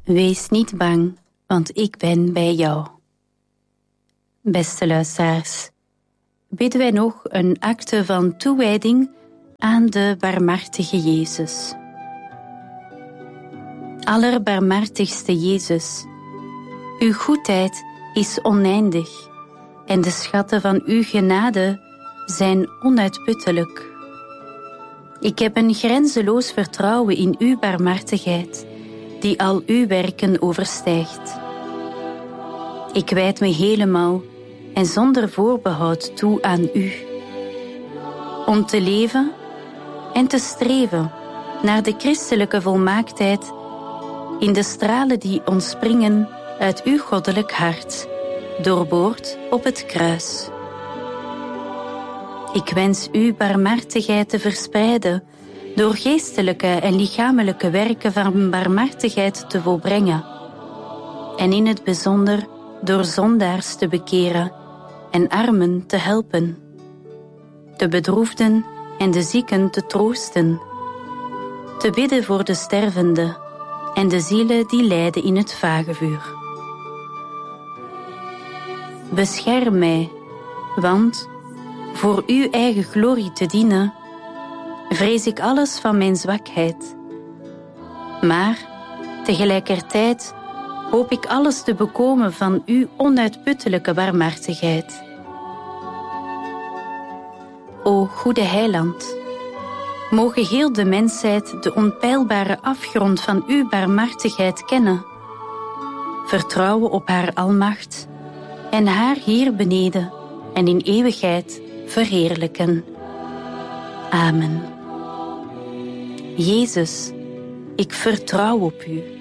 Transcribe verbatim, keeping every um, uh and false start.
Wees niet bang, want ik ben bij jou. Beste luisteraars, bidden wij nog een acte van toewijding aan de barmhartige Jezus. Allerbarmhartigste Jezus, uw goedheid is oneindig en de schatten van uw genade zijn onuitputtelijk. Ik heb een grenzeloos vertrouwen in uw barmhartigheid, die al uw werken overstijgt. Ik wijd me helemaal en zonder voorbehoud toe aan u, om te leven en te streven naar de christelijke volmaaktheid in de stralen die ontspringen uit uw goddelijk hart, doorboord op het kruis. Ik wens uw barmhartigheid te verspreiden door geestelijke en lichamelijke werken van barmhartigheid te volbrengen en in het bijzonder door zondaars te bekeren en armen te helpen, de bedroefden en de zieken te troosten, te bidden voor de stervenden en de zielen die lijden in het vagevuur. Bescherm mij, want voor uw eigen glorie te dienen, vrees ik alles van mijn zwakheid. Maar tegelijkertijd hoop ik alles te bekomen van uw onuitputtelijke barmhartigheid. O goede Heiland, moge heel de mensheid de onpeilbare afgrond van uw barmhartigheid kennen, vertrouwen op haar almacht en haar hier beneden en in eeuwigheid verheerlijken. Amen. Jezus, ik vertrouw op u.